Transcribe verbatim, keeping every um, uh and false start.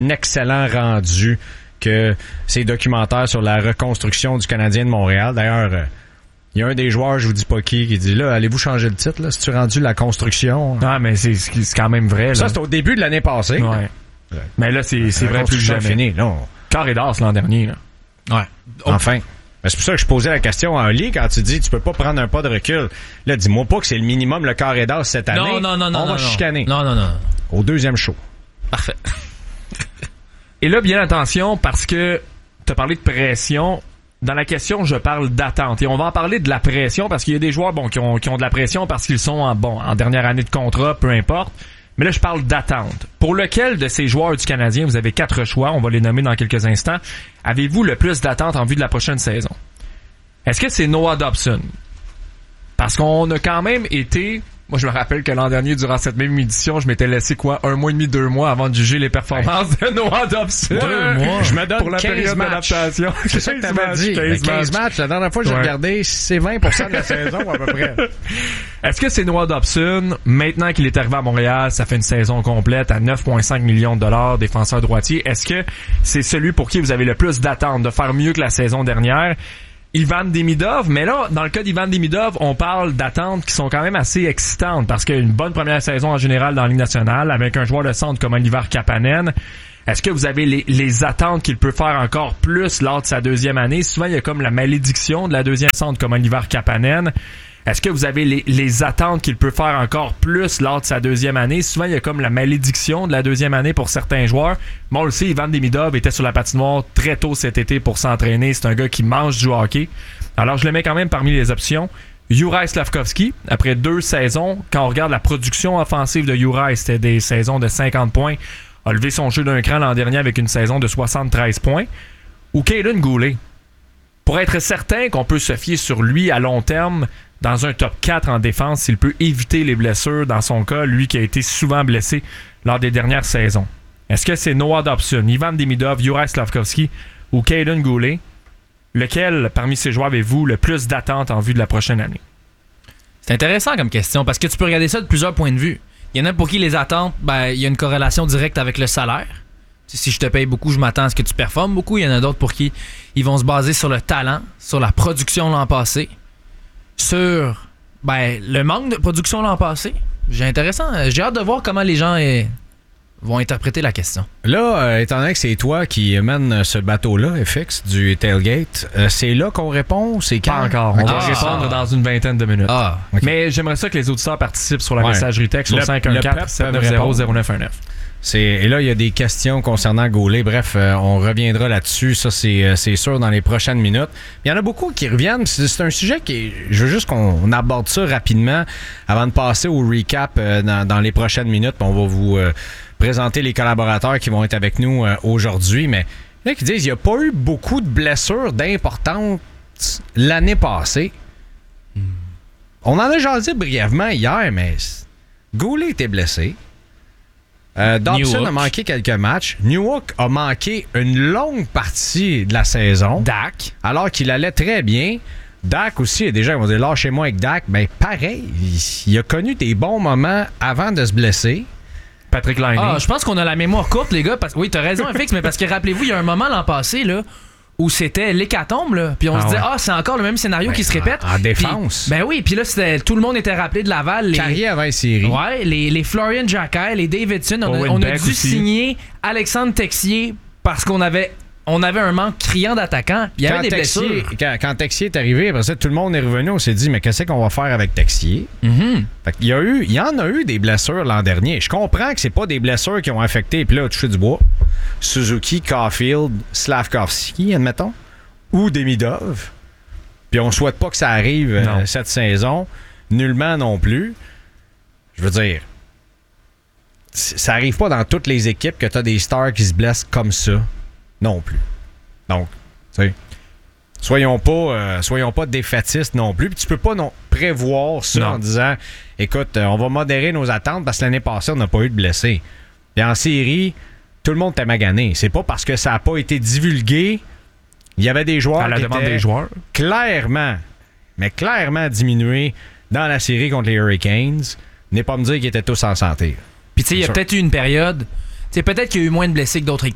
excellent rendu que ces documentaires sur la reconstruction du Canadien de Montréal. D'ailleurs, euh, il y a un des joueurs, je vous dis pas qui, qui dit là, allez-vous changer le titre, là, si tu rendu la construction? Ah, mais c'est, c'est quand même vrai, là. Ça, c'était au début de l'année passée. Ouais. Ouais. Mais là, c'est, c'est vrai plus que jamais. Fini, là. On... Carré d'as l'an dernier, là. Ouais. Oh. Enfin. Mais c'est pour ça que je posais la question à Oli quand tu dis tu peux pas prendre un pas de recul. Là, dis-moi pas que c'est le minimum le carré d'as cette année. Non, non, non, non. On va non, chicaner. Non, non, non. Au deuxième show. Parfait. Et là, bien attention, parce que t'as parlé de pression. Dans la question, je parle d'attente. Et on va en parler de la pression parce qu'il y a des joueurs bon qui ont, qui ont de la pression parce qu'ils sont en, bon, en dernière année de contrat, peu importe. Mais là, je parle d'attente. Pour lequel de ces joueurs du Canadien, vous avez quatre choix, on va les nommer dans quelques instants, avez-vous le plus d'attente en vue de la prochaine saison? Est-ce que c'est Noah Dobson? Parce qu'on a quand même été... Moi, je me rappelle que l'an dernier, durant cette même édition, je m'étais laissé quoi, un mois et demi, deux mois avant de juger les performances ouais. de Noah Dobson. Deux mois. Je me donne pour la quinze période matchs. d'adaptation. C'est ça que t'avais dit. quinze, quinze matchs. La dernière fois que j'ai ouais. regardé, c'est vingt pour cent de la saison à peu près. Est-ce que c'est Noah Dobson? Maintenant qu'il est arrivé à Montréal, ça fait une saison complète à neuf virgule cinq millions de dollars, défenseur droitier. Est-ce que c'est celui pour qui vous avez le plus d'attente de faire mieux que la saison dernière? Ivan Demidov, mais là, dans le cas d'Ivan Demidov, on parle d'attentes qui sont quand même assez excitantes parce qu'il y a une bonne première saison en général dans la Ligue nationale avec un joueur de centre comme Oliver Kapanen. Est-ce que vous avez les, les attentes qu'il peut faire encore plus lors de sa deuxième année? Souvent, il y a comme la malédiction de la deuxième centre comme Oliver Kapanen. Est-ce que vous avez les, les attentes qu'il peut faire encore plus lors de sa deuxième année? Souvent, il y a comme la malédiction de la deuxième année pour certains joueurs. Bon, on le sait, Ivan Demidov était sur la patinoire très tôt cet été pour s'entraîner. C'est un gars qui mange du hockey. Alors, je le mets quand même parmi les options. Juraj Slafkovský, après deux saisons, quand on regarde la production offensive de Juraj, c'était des saisons de cinquante points, a levé son jeu d'un cran l'an dernier avec une saison de soixante-treize points. Ou Kaden Goulet. Pour être certain qu'on peut se fier sur lui à long terme dans un top quatre en défense, s'il peut éviter les blessures, dans son cas, lui qui a été souvent blessé lors des dernières saisons. Est-ce que c'est Noah Dobson, Ivan Demidov, Juraj Slafkovský ou Kaden Goulet? Lequel, parmi ces joueurs, avez-vous le plus d'attente en vue de la prochaine année? C'est intéressant comme question, parce que tu peux regarder ça de plusieurs points de vue. Il y en a pour qui les attentes, ben, il y a une corrélation directe avec le salaire. Si je te paye beaucoup, je m'attends à ce que tu performes beaucoup. Il y en a d'autres pour qui ils vont se baser sur le talent, sur la production l'an passé, sur ben, le manque de production l'an passé. J'ai intéressant. J'ai hâte de voir comment les gens eh, vont interpréter la question. Là, euh, étant donné que c'est toi qui mène ce bateau-là, F X, du tailgate, euh, c'est là qu'on répond? C'est quand? Pas encore. On okay. va ah. répondre dans une vingtaine de minutes. Ah, okay. Mais j'aimerais ça que les auditeurs participent sur la ouais. messagerie texte au cinq un quatre sept neuf zéro zéro neuf un neuf. C'est, et là, il y a des questions concernant Goulet. Bref, euh, on reviendra là-dessus. Ça, c'est, euh, c'est sûr dans les prochaines minutes. Il y en a beaucoup qui reviennent. C'est, c'est un sujet qui... Je veux juste qu'on aborde ça rapidement avant de passer au recap euh, dans, dans les prochaines minutes. On va vous euh, présenter les collaborateurs qui vont être avec nous euh, aujourd'hui. Mais il y en a qui disent qu'il n'y a pas eu beaucoup de blessures d'importantes l'année passée. Hmm. On en a jasé brièvement hier, mais Goulet était blessé. Euh, Dobson a manqué quelques matchs. Newhook a manqué une longue partie de la saison. Dak. Alors qu'il allait très bien. Dak aussi, et déjà, ils vont dire lâchez-moi avec Dak. Ben, pareil, il, il a connu des bons moments avant de se blesser. Patrick Laine. Ah, je pense qu'on a la mémoire courte, les gars. Parce... Oui, t'as raison, F X, mais parce que rappelez-vous, il y a un moment l'an passé, là, où c'était l'hécatombe, là. Puis on ah se disait, ouais. ah, c'est encore le même scénario ben, qui se répète. En, en défense. Puis, ben oui, puis là, c'était, tout le monde était rappelé de Laval. Les, Carrière avant les séries. Ouais, les, les Florian Jacquet, les Davidson. On a, on a dû aussi. signer Alexandre Texier parce qu'on avait, on avait un manque criant d'attaquants. Il y avait quand des Texier, blessures. Quand, quand Texier est arrivé, après ça, tout le monde est revenu. On s'est dit, mais qu'est-ce qu'on va faire avec Texier? Mm-hmm. Fait qu'il y a eu, il y en a eu des blessures l'an dernier. Je comprends que c'est pas des blessures qui ont affecté, puis là, touché du bois. Suzuki, Caulfield, Slafkovský, admettons. Ou Demidov. Puis on souhaite pas que ça arrive euh, cette saison. Nullement non plus. Je veux dire, ça arrive pas dans toutes les équipes que tu as des stars qui se blessent comme ça. Non plus. Donc, tu sais, soyons pas, euh, soyons pas défaitistes non plus. Puis tu peux pas non prévoir ça non. en disant, écoute, euh, on va modérer nos attentes parce que l'année passée, on n'a pas eu de blessés. Puis en série, tout le monde t'a magané. C'est pas parce que ça n'a pas été divulgué. Il y avait des joueurs à la qui demande étaient des joueurs. clairement, mais clairement diminués dans la série contre les Hurricanes. N'est pas me dire qu'ils étaient tous en santé. Puis tu sais, il y a sûr. peut-être eu une période, tu sais, peut-être qu'il y a eu moins de blessés que d'autres équipes.